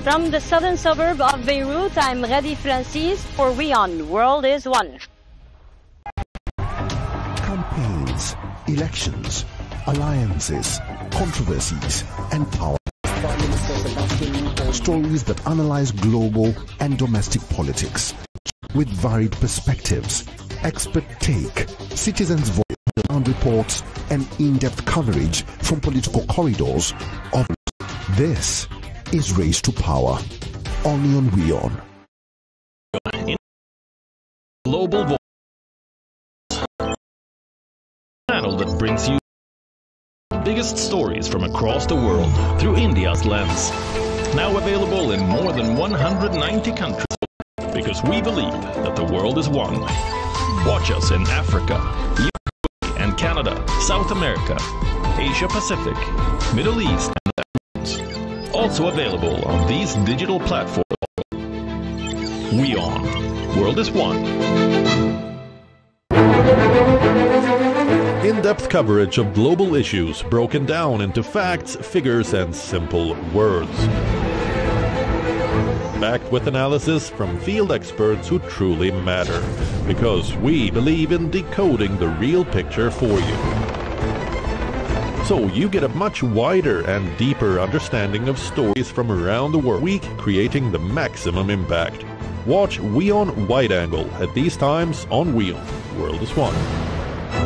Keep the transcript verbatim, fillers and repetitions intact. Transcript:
From the southern suburb of Beirut, I'm Radi Francis for WION, World is One. Campaigns, elections, alliances, controversies, and power. Stories that analyze global and domestic politics with varied perspectives, expert take, citizens' voice, and reports, and in-depth coverage from political corridors of this is Race to Power, only on WION. Global Voice, channel that brings you the biggest stories from across the world through India's lens. Now available in more than one hundred ninety countries, because we believe that the world is one. Watch us in Africa, Europe and Canada, South America, Asia Pacific, Middle East, and the Netherlands. Also available on these digital platforms. WION, World is One. In-depth coverage of global issues broken down into facts, figures, and simple words. Backed with analysis from field experts who truly matter, because we believe in decoding the real picture for you. So you get a much wider and deeper understanding of stories from around the world, week creating the maximum impact. Watch WION Wide Angle at these times on WION, World is One.